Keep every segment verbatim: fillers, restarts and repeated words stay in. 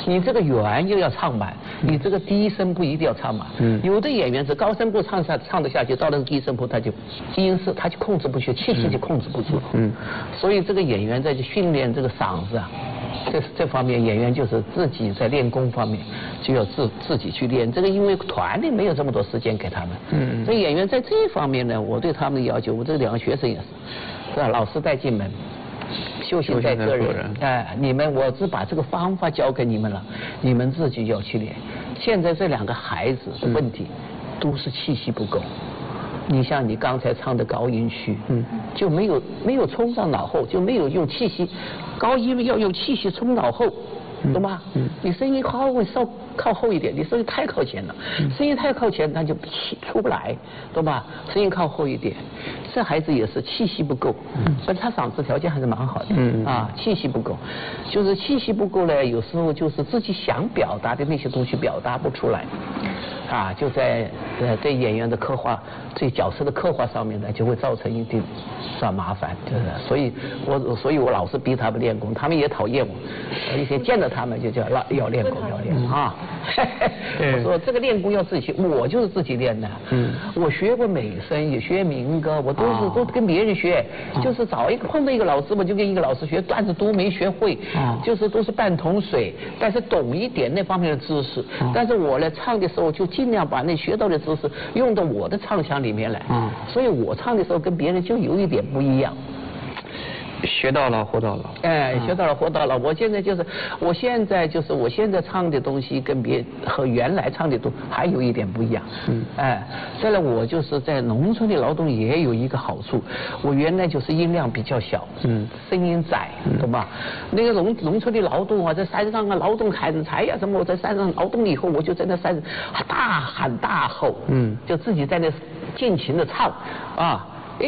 你这个圆又要唱满，你这个低声部一定要唱满。嗯，有的演员是高声部唱下唱得下去，到了低声部他就音色他就控制不住，气息就控制不住。嗯，所以这个演员在训练这个嗓子啊，这这方面演员就是自己在练功方面就要自自己去练。这个因为团里没有这么多时间给他们。嗯，所以演员在这一方面呢，我对他们的要求，我这两个学生也是，是吧？老师带进门。修行在个人，哎，你们我只把这个方法教给你们了，你们自己要去练。现在这两个孩子的问题，都是气息不够。你像你刚才唱的高音区，嗯，就没有没有冲上脑后，就没有用气息，高音要用气息冲脑后。懂吗？嗯，你声音稍微稍靠后一点，你声音太靠前了，嗯、声音太靠前，那就出不来，懂吧？声音靠后一点，这孩子也是气息不够，嗯，但他嗓子条件还是蛮好的，嗯啊，气息不够，就是气息不够呢，有时候就是自己想表达的那些东西表达不出来，啊，就在呃对演员的刻画、对角色的刻画上面呢，就会造成一定算麻烦，就是，所以我所以我老是逼他们练功，他们也讨厌我，一些见到他们就叫要练功要练啊。我说这个练功要自己，我就是自己练的。嗯，我学过美声，也学民歌，我都是都跟别人学，就是找一个碰到一个老师，我就跟一个老师学，段子都没学会，就是都是半桶水，但是懂一点那方面的知识。但是我呢唱的时候就尽量把那学到的知识用到我的唱腔里面来。所以我唱的时候跟别人就有一点不一样。 学到了，活到了。 哎，学到了，活到了。我现在就是，我现在就是，我现在唱的东西跟别和原来唱的都还有一点不一样。嗯。哎，再来我就是在农村的劳动也有一个好处，我原来就是音量比较小，嗯，声音窄，懂吧？那个农农村的劳动啊，在山上啊劳动砍柴呀什么，我在山上劳动以后，我就在那山上大喊大吼，嗯，就自己在那尽情的唱，啊，哎。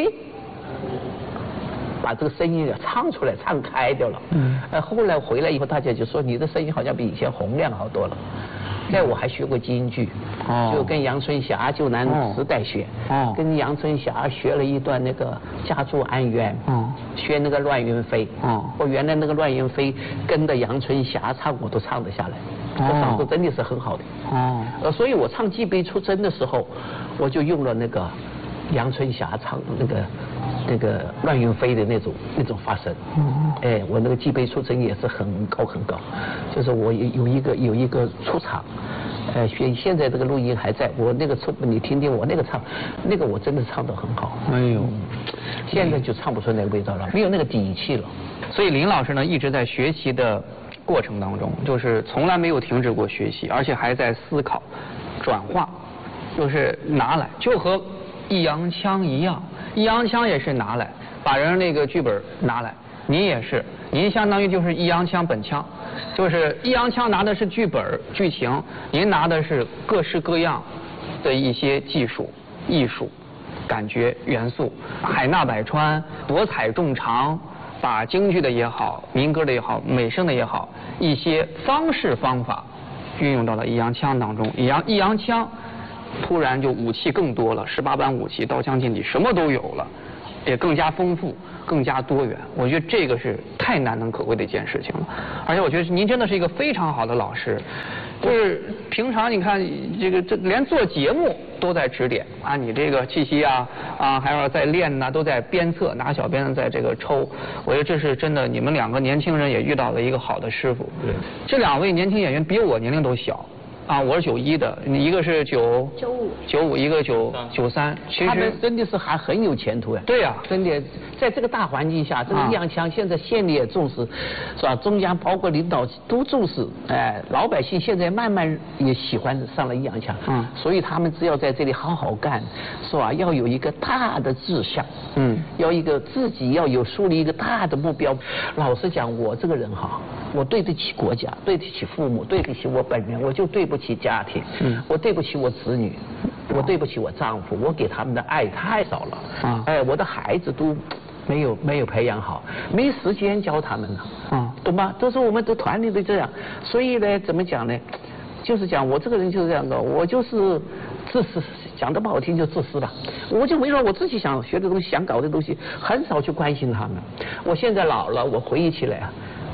把这个声音唱出来，唱开掉了。嗯。呃，后来回来以后，大家就说你的声音好像比以前洪亮好多了。在我还学过京剧，哦，就跟杨春霞就南时代学，哦，跟杨春霞学了一段那个家住安源，哦，学那个乱云飞，哦，我原来那个乱云飞跟着杨春霞唱，我都唱得下来，这嗓子真的是很好的。哦。呃，所以我唱《祭杯出征》的时候，我就用了那个杨春霞唱那个。那个乱云飞的那种那种发声，嗯，哎，我那个祭杯出征也是很高很高，就是我有一个有一个出场，呃，现现在这个录音还在，我那个出你听听我那个唱，那个我真的唱得很好，哎呦，嗯，现在就唱不出那个味道了，没有那个底气了。 所以林老师呢一直在学习的过程当中，就是从来没有停止过学习，而且还在思考、转化，就是拿来就和易烊千一样。易烊千也是拿来，把人那个剧本拿来，您也是，您相当于就是易烊千本腔，就是易烊千拿的是剧本剧情，您拿的是各式各样的一些技术、艺术、感觉元素，海纳百川，博采众长，把京剧的也好，民歌的也好，美声的也好，一些方式方法运用到了易烊千当中。易烊易烊千突然就武器更多了，十八般武器，刀枪剑戟什么都有了，也更加丰富，更加多元。我觉得这个是太难能可贵的一件事情了。而且我觉得您真的是一个非常好的老师，就是平常你看这个这连做节目都在指点啊，你这个气息啊啊还要在练呐、啊，都在鞭策，拿小鞭子在这个抽。我觉得这是真的，你们两个年轻人也遇到了一个好的师傅。对，这两位年轻演员比我年龄都小。啊，我是九一的，一个是九九五，九五一个九九三，其实他们真的是还很有前途呀。 对呀、啊， 真的，在这个大环境下，这个易烊千现在县里也重视，是吧？中央包括领导都重视，哎，老百姓现在慢慢也喜欢上了易烊千，嗯，所以他们只要在这里好好干，是吧？要有一个大的志向，嗯，要一个自己要有树立一个大的目标。老实讲，我这个人哈，我对得起国家，对得起父母，对得起我本人，我就对不。对不起家庭，嗯，我对不起我子女，我对不起我丈夫，我给他们的爱太少了，啊，哎，我的孩子都没有没有培养好，没时间教他们了，啊，懂吗？都是我们的团里都这样，所以呢，怎么讲呢？就是讲我这个人就是这样的，我就是自私，讲的不好听就自私吧，我就围绕我自己想学的东西、想搞的东西，很少去关心他们。我现在老了，我回忆起来啊。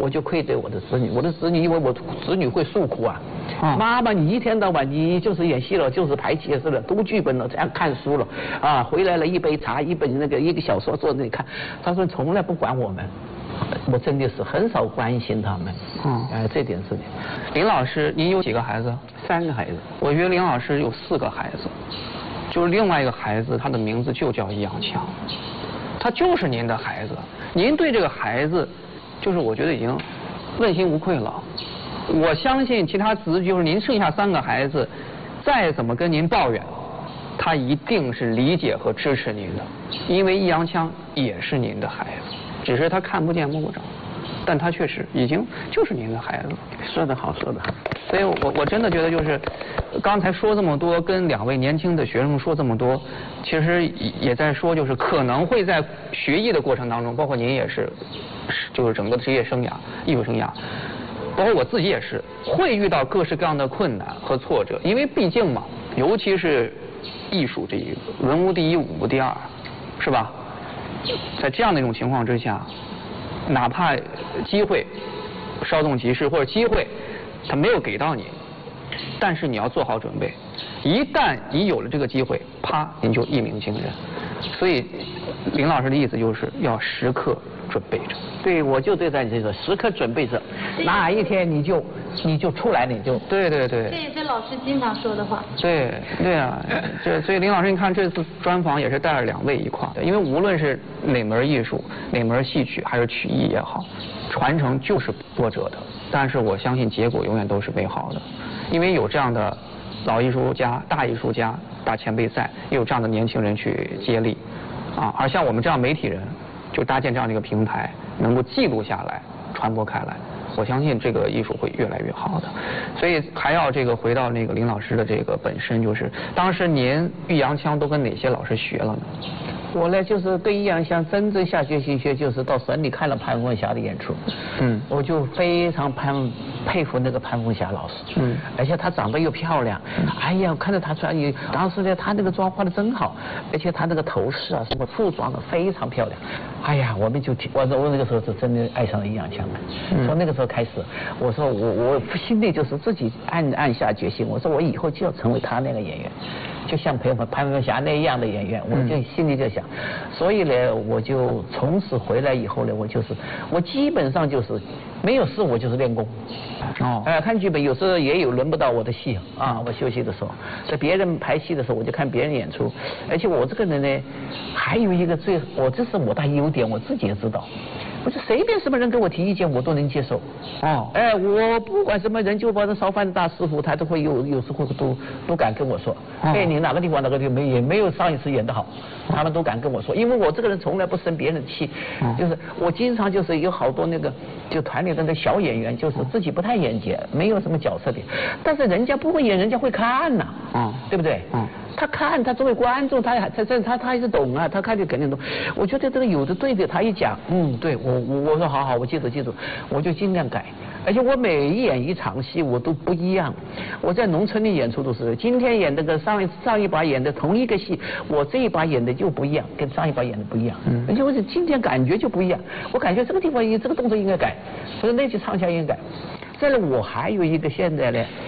我就愧对我的子女。我的子女因为我子女会诉苦啊， 啊妈妈你一天到晚你就是演戏了，就是排解释了，读剧本了，这样看书了，啊，回来了一杯茶，一本那个一个小说坐那里看，他说从来不管我们。我真的是很少关心他们，嗯，哎，这点是的。 林老师，您有几个孩子？ 三个孩子。 我觉得林老师有四个孩子，就是另外一个孩子，他的名字就叫易阳强，他就是您的孩子。您对这个孩子，就是我觉得已经问心无愧了。我相信其他子，就是您剩下三个孩子，再怎么跟您抱怨，他一定是理解和支持您的，因为易阳强也是您的孩子。只是他看不见摸不着，但他确实已经就是您的孩子。 说得好，说得好。 所以我我真的觉得就是刚才说这么多，跟两位年轻的学生说这么多，其实也在说就是可能会在学艺的过程当中，包括您也是，就是整个职业生涯、艺术生涯，包括我自己也是，会遇到各式各样的困难和挫折，因为毕竟嘛，尤其是艺术这一个文无第一，武无第二，是吧？在这样的一种情况之下，哪怕机会稍纵即逝，或者机会他没有给到你，但是你要做好准备，一旦你有了这个机会，啪，您就一鸣惊人。所以林老师的意思就是要时刻准备着。 对，我就对待这个时刻准备着，哪一天你就你就出来，你就对对对。 这也是老师经常说的话。 对对啊，这所以林老师，你看这次专访也是带着两位一块儿，因为无论是哪门艺术、哪门戏曲还是曲艺也好，传承就是波折的，但是我相信结果永远都是美好的，因为有这样的老艺术家、大艺术家、大前辈在，也有这样的年轻人去接力，啊，而像我们这样媒体人，就搭建这样的一个平台，能够记录下来、传播开来，我相信这个艺术会越来越好的。所以还要这个回到那个林老师的这个本身，就是当时您易阳腔都跟哪些老师学了呢？ 我呢，就是对易阳腔真正下决心学，就是到省里看了潘凤霞的演出，嗯，我就非常潘佩服那个潘凤霞老师，嗯，而且她长得又漂亮，哎呀，我看着她穿衣，当时呢，她那个妆化的真好，而且她那个头饰啊，什么服装的非常漂亮，哎呀，我们就我我那个时候是真的爱上了易阳腔，嗯，从那个时候开始，我说我我心里就是自己暗暗下决心，我说我以后就要成为她那个演员。就像潘潘凤霞那样的演员，我就心里就想，所以呢，我就从此回来以后呢，我就是我基本上就是没有事我就是练功。哦，哎、呃，看剧本有时候也有轮不到我的戏啊，我休息的时候，在别人排戏的时候我就看别人演出，而且我这个人呢，还有一个最，我这是我大优点，我自己也知道。不是随便什么人给我提意见我都能接受，哦，哎，我不管什么人，就把这烧饭的大师傅，他都会有有时候都都敢跟我说，哦、哎，你哪个地方哪个地方没也没有上一次演得好，他们都敢跟我说，因为我这个人从来不生别人的气，哦、就是我经常就是有好多那个就团里的那小演员，就是自己不太演角，没有什么角色的，但是人家不会演，人家会看呐、啊，嗯，对不对？嗯。他看，他作为观众，他还他他他他还是懂啊，他看就肯定懂。我觉得这个有的对的，他一讲，嗯，对我我我说好好，我记住记住，我就尽量改。而且我每演一场戏我都不一样。我在农村里演出都是，今天演这个上一上一把演的同一个戏，我这一把演的就不一样，跟上一把演的不一样。嗯。而且我是今天感觉就不一样，我感觉这个地方这个动作应该改，所以那句唱腔应该改。再来，我还有一个现在呢。